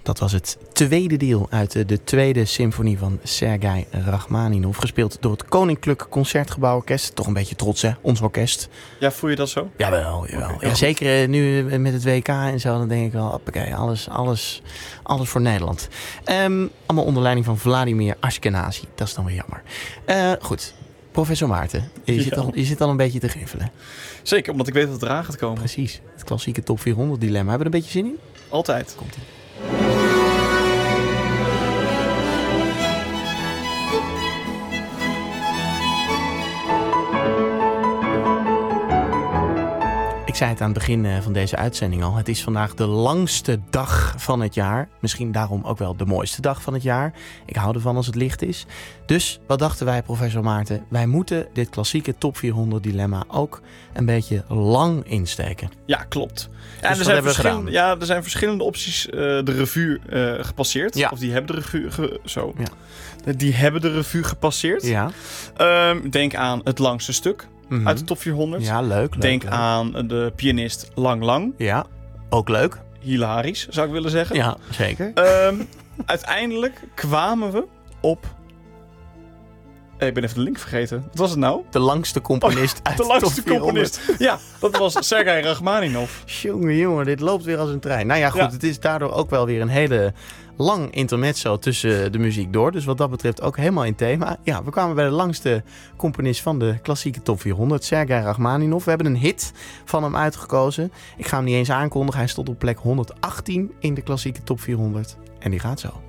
Dat was het tweede deel uit de tweede symfonie van Sergei Rachmaninov. Gespeeld door het Koninklijk Concertgebouworkest. Toch een beetje trots, hè? Ons orkest. Ja, voel je dat zo? Jawel. Okay, ja, zeker nu met het WK en zo. Dan denk ik wel, hoppakee, alles voor Nederland. Allemaal onder leiding van Vladimir Ashkenazi. Dat is dan weer jammer. Goed, professor Maarten. Je zit al een beetje te griffelen. Zeker, omdat ik weet dat het eraan gaat komen. Precies, het klassieke top 400 dilemma. Hebben we er een beetje zin in? Altijd. Komt-ie. Ik zei het aan het begin van deze uitzending al. Het is vandaag de langste dag van het jaar. Misschien daarom ook wel de mooiste dag van het jaar. Ik hou ervan als het licht is. Dus wat dachten wij, professor Maarten? Wij moeten dit klassieke top 400 dilemma ook een beetje lang insteken. Ja, klopt. Ja, Dus er zijn verschillende opties de revue gepasseerd. Ja. Of die hebben de revue Die hebben de revue gepasseerd. Ja. Denk aan het langste stuk. Uit de top 400. Ja, leuk. Denk aan de pianist Lang Lang. Ja, ook leuk. Hilarisch, zou ik willen zeggen. Ja, zeker. Uiteindelijk kwamen we op... Ik ben even de link vergeten. Wat was het nou? De langste componist uit de langste top 400. componist. Ja, dat was Sergei Rachmaninov. Jongen, dit loopt weer als een trein. Nou ja, goed, Het is daardoor ook wel weer een hele lang intermezzo tussen de muziek door. Dus wat dat betreft ook helemaal in thema. Ja, we kwamen bij de langste componist van de klassieke top 400, Sergei Rachmaninov. We hebben een hit van hem uitgekozen. Ik ga hem niet eens aankondigen. Hij stond op plek 118 in de klassieke top 400. En die gaat zo.